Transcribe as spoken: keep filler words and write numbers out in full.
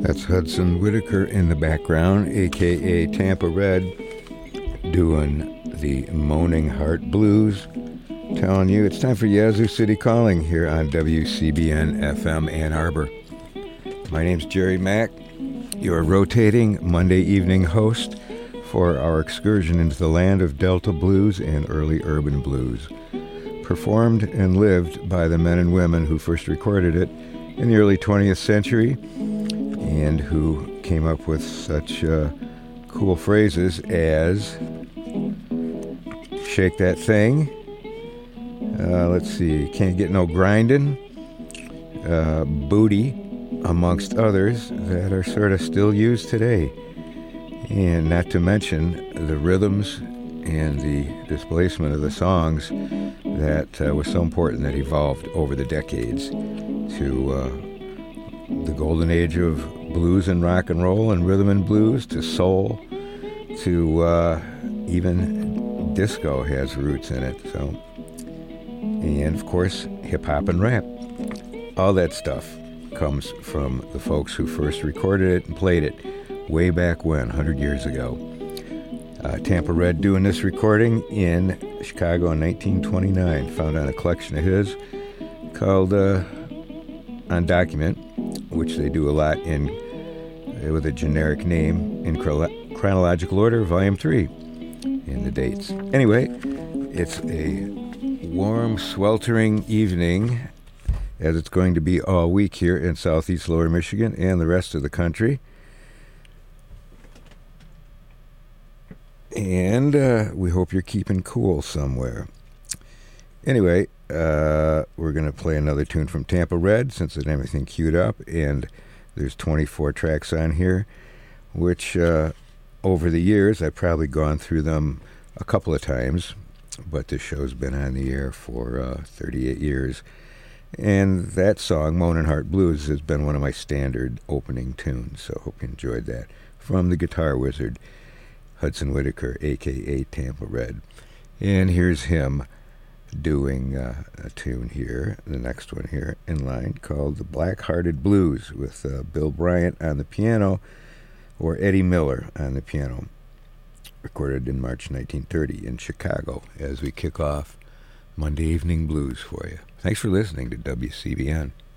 That's Hudson Whitaker in the background, a k a. Tampa Red, doing the Moaning Heart Blues. Telling you it's time for Yazoo City Calling here on W C B N F M Ann Arbor. My name's Jerry Mack, your rotating Monday evening host for our excursion into the land of Delta blues and early urban blues. Performed and lived by the men and women who first recorded it in the early twentieth century and who came up with such uh, cool phrases as shake that thing, uh, let's see, can't get no grindin', uh, booty, amongst others that are sort of still used today. And not to mention the rhythms and the displacement of the songs that uh, was so important that evolved over the decades to uh, the golden age of blues and rock and roll and rhythm and blues, to soul, to uh, even disco has roots in it. So, and of course, hip hop and rap. All that stuff comes from the folks who first recorded it and played it way back when, one hundred years ago. Uh, Tampa Red doing this recording in Chicago in nineteen twenty-nine, found on a collection of his called uh, On Document, which they do a lot in uh, with a generic name in chro- chronological order, volume three, in the dates. Anyway, it's a warm, sweltering evening, as it's going to be all week here in southeast lower Michigan and the rest of the country. And uh, we hope you're keeping cool somewhere. Anyway, uh, we're going to play another tune from Tampa Red, since there's everything queued up, and there's twenty-four tracks on here, which uh, over the years, I've probably gone through them a couple of times, but this show's been on the air for uh, thirty-eight years. And that song, Moaning Heart Blues, has been one of my standard opening tunes, so hope you enjoyed that. From the Guitar Wizard, Hudson Whitaker, a k a. Tampa Red. And here's him doing uh, a tune here, the next one here in line, called The Black-Hearted Blues, with uh, Bill Bryant on the piano, or Eddie Miller on the piano. Recorded in March nineteen thirty in Chicago, as we kick off Monday Evening Blues for you. Thanks for listening to W C B N.